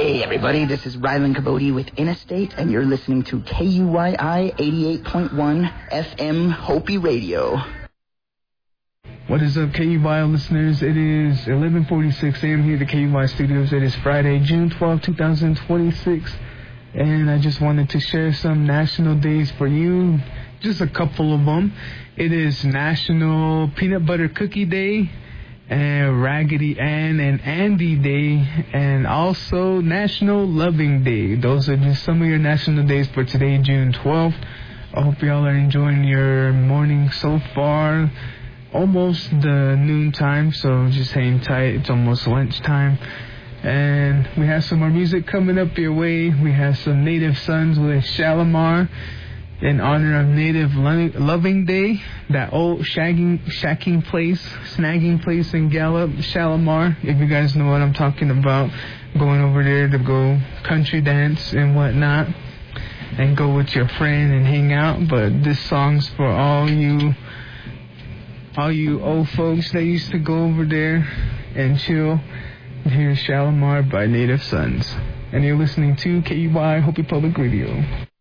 Hey everybody, this is Rylan Caboti with Interstate, and you're listening to KUYI 88.1 FM Hopi Radio. What is up, KUYI listeners? It is 11:46 a.m. here at the KUYI studios. It is Friday, June 12, 2026, and I just wanted to share some national days for you, just a couple of them. It is National Peanut Butter Cookie Day, and Raggedy Ann and Andy Day, and also National Loving Day. Those are just some of your national days for today, June 12th. I hope y'all are enjoying your morning so far. Almost the noon time, so just hang tight. It's almost lunchtime. And we have some more music coming up your way. We have some Native Sons with Shalimar in honor of Native Loving Day, that old snagging place in Gallup, Shalimar. If you guys know what I'm talking about, going over there to go country dance and whatnot, and go with your friend and hang out. But this song's for all you old folks that used to go over there and chill. Here's Shalimar by Native Sons, and you're listening to KUYI Hopi Public Radio.